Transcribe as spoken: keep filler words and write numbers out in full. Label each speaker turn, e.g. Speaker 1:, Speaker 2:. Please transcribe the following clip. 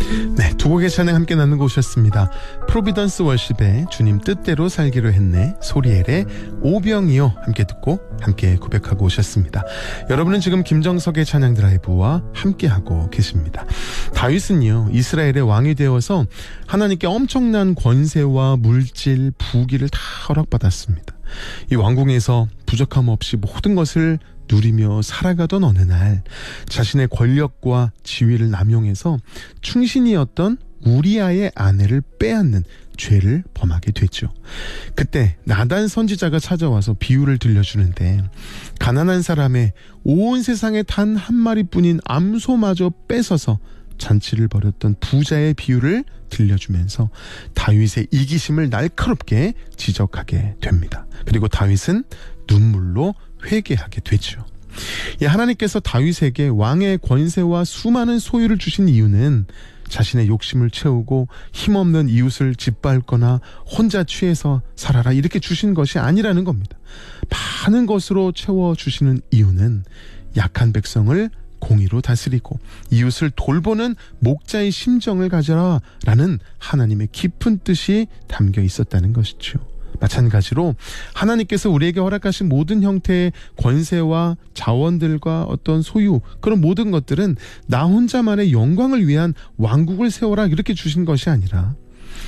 Speaker 1: 네, 두 곡의 찬양 함께 나누고 오셨습니다. 프로비던스 월십의 주님 뜻대로 살기로 했네, 소리엘의 오병이요 함께 듣고 함께 고백하고 오셨습니다. 여러분은 지금 김정석의 찬양 드라이브와 함께하고 계십니다. 다윗은요, 이스라엘의 왕이 되어서 하나님께 엄청난 권세와 물질, 부귀를 다 허락받았습니다. 이 왕궁에서 부족함 없이 모든 것을 누리며 살아가던 어느 날 자신의 권력과 지위를 남용해서 충신이었던 우리아의 아내를 빼앗는 죄를 범하게 됐죠. 그때 나단 선지자가 찾아와서 비유를 들려주는데, 가난한 사람의 온 세상에 단 한 마리뿐인 암소마저 뺏어서 잔치를 벌였던 부자의 비유를 들려주면서 다윗의 이기심을 날카롭게 지적하게 됩니다. 그리고 다윗은 눈물로 회개하게 되죠. 예, 하나님께서 다윗에게 왕의 권세와 수많은 소유를 주신 이유는 자신의 욕심을 채우고 힘없는 이웃을 짓밟거나 혼자 취해서 살아라 이렇게 주신 것이 아니라는 겁니다. 많은 것으로 채워주시는 이유는 약한 백성을 공의로 다스리고 이웃을 돌보는 목자의 심정을 가져라 라는 하나님의 깊은 뜻이 담겨 있었다는 것이죠. 마찬가지로 하나님께서 우리에게 허락하신 모든 형태의 권세와 자원들과 어떤 소유, 그런 모든 것들은 나 혼자만의 영광을 위한 왕국을 세워라 이렇게 주신 것이 아니라